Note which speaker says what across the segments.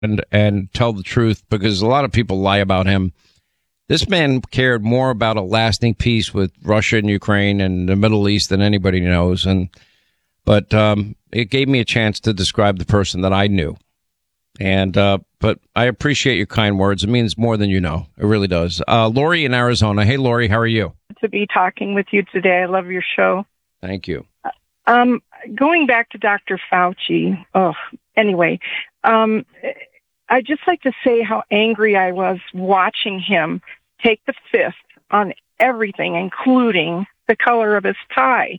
Speaker 1: and tell the truth, because a lot of people lie about him. This man cared more about a lasting peace with Russia and Ukraine and the Middle East than anybody knows. But it gave me a chance to describe the person that I knew. But I appreciate your kind words. It means more than you know. It really does. Lori in Arizona. Hey, Lori, how are you?
Speaker 2: To be talking with you today. I love your show.
Speaker 1: Thank you.
Speaker 2: Going back to Dr. Fauci. Anyway, I'd just like to say how angry I was watching him take the fifth on everything, including the color of his tie.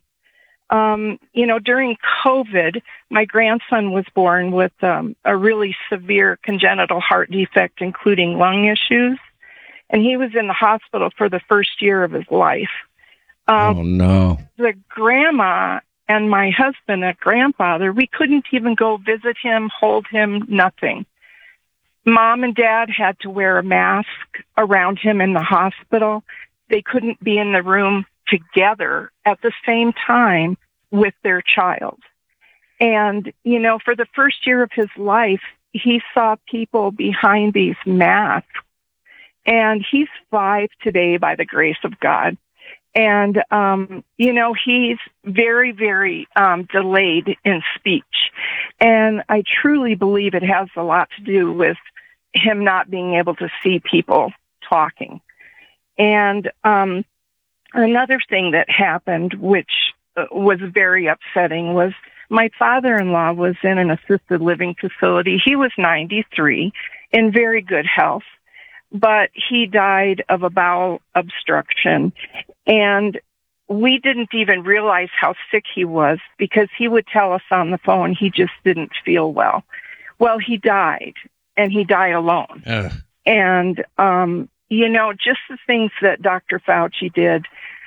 Speaker 2: During COVID, my grandson was born with a really severe congenital heart defect, including lung issues. And he was in the hospital for the first year of his life.
Speaker 1: Oh, no.
Speaker 2: The grandma and my husband, a grandfather, we couldn't even go visit him, hold him, nothing. Mom and Dad had to wear a mask around him in the hospital. They couldn't be in the room together at the same time with their child. And, for the first year of his life, he saw people behind these masks. And he's 5 today by the grace of God. And, he's very, very delayed in speech. And I truly believe it has a lot to do with him not being able to see people talking. And another thing that happened, which was very upsetting, was my father-in-law was in an assisted living facility. He was 93, in very good health, but he died of a bowel obstruction. And we didn't even realize how sick he was because he would tell us on the phone he just didn't feel well. Well, he died, and he died alone. And, just the things that Dr. Fauci did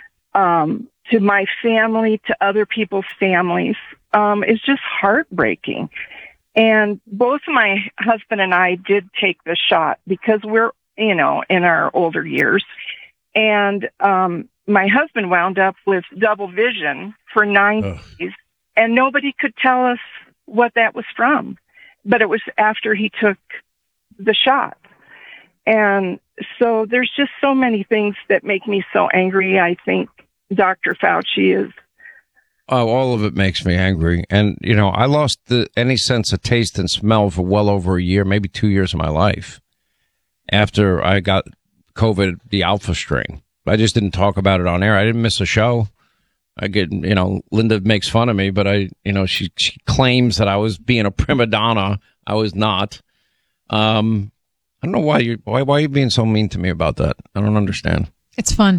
Speaker 2: to my family, to other people's families, is just heartbreaking. And both my husband and I did take the shot because we're, in our older years. And my husband wound up with double vision for 9 days, and nobody could tell us what that was from. But it was after he took the shot. And so there's just so many things that make me so angry. I think Dr. Fauci is.
Speaker 1: Oh, all of it makes me angry. And, I lost any sense of taste and smell for well over a year, maybe 2 years of my life after I got COVID, the alpha strain. I just didn't talk about it on air. I didn't miss a show. I get, Linda makes fun of me, but she claims that I was being a prima donna. I was not. I don't know why are you being so mean to me about that? I don't understand.
Speaker 3: It's fun.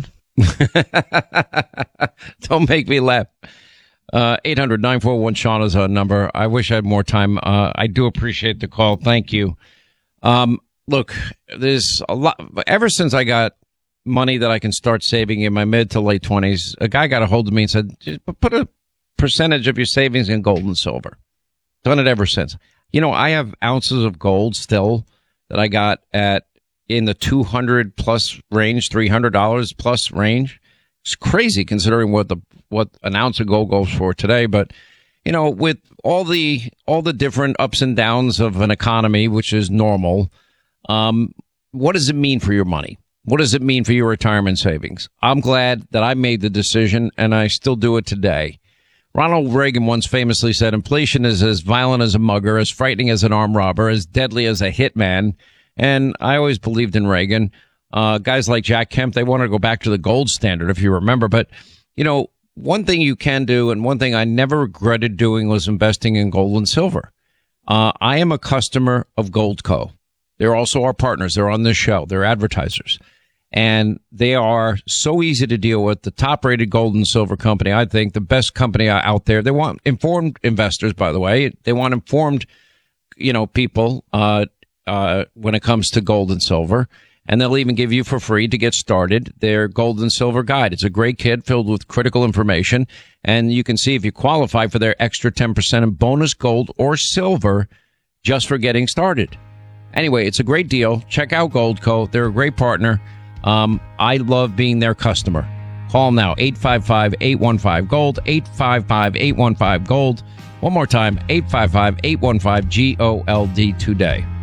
Speaker 1: Don't make me laugh. 800-941-SEAN is our number. I wish I had more time. I do appreciate the call. Thank you. Look, there's a lot. Ever since I got money that I can start saving in my mid to late 20s, a guy got a hold of me and said, just put a percentage of your savings in gold and silver. Done it ever since. I have ounces of gold still that I got in the 200 plus range, $300 plus range. It's crazy considering what an ounce of gold goes for today. But, with all the different ups and downs of an economy, which is normal, what does it mean for your money? What does it mean for your retirement savings? I'm glad that I made the decision, and I still do it today. Ronald Reagan once famously said, inflation is as violent as a mugger, as frightening as an armed robber, as deadly as a hitman. And I always believed in Reagan. Guys like Jack Kemp, they wanted to go back to the gold standard, if you remember. But, one thing you can do, and one thing I never regretted doing, was investing in gold and silver. I am a customer of Goldco. They're also our partners. They're on this show. They're advertisers. And they are so easy to deal with. The top-rated gold and silver company, I think, the best company out there. They want informed investors, by the way. They want informed, people when it comes to gold and silver. And they'll even give you for free to get started their gold and silver guide. It's a great kit filled with critical information. And you can see if you qualify for their extra 10% in bonus gold or silver just for getting started. Anyway, it's a great deal. Check out Goldco. They're a great partner. I love being their customer. Call now, 855-815-GOLD, 855-815-GOLD. One more time, 855-815-GOLD today.